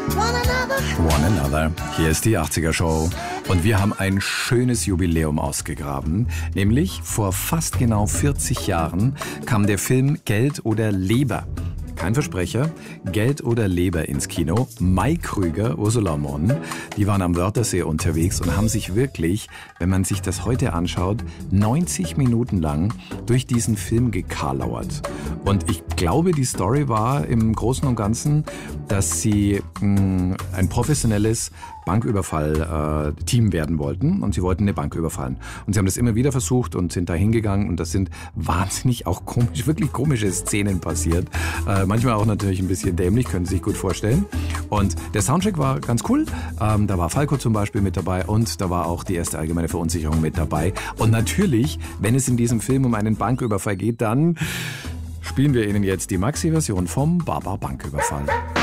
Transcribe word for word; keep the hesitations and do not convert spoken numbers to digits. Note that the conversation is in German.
One Another. Hier ist die achtziger Show. Und wir haben ein schönes Jubiläum ausgegraben. Nämlich vor fast genau vierzig Jahren kam der Film Geld oder Leber. Kein Versprecher, Geld oder Leber ins Kino. Mai Krüger, Ursula Monn, die waren am Wörthersee unterwegs und haben sich wirklich, wenn man sich das heute anschaut, neunzig Minuten lang durch diesen Film gekarlauert. Und ich glaube, die Story war im Großen und Ganzen, dass sie mh, ein professionelles Banküberfall-Team äh, werden wollten und sie wollten eine Bank überfallen. Und sie haben das immer wieder versucht und sind da hingegangen und das sind wahnsinnig auch komisch, wirklich komische Szenen passiert. Äh, manchmal auch natürlich ein bisschen dämlich, können Sie sich gut vorstellen. Und der Soundtrack war ganz cool. Ähm, da war Falco zum Beispiel mit dabei und da war auch die erste allgemeine Verunsicherung mit dabei. Und natürlich, wenn es in diesem Film um einen Banküberfall geht, dann spielen wir Ihnen jetzt die Maxi-Version vom Baba Banküberfall.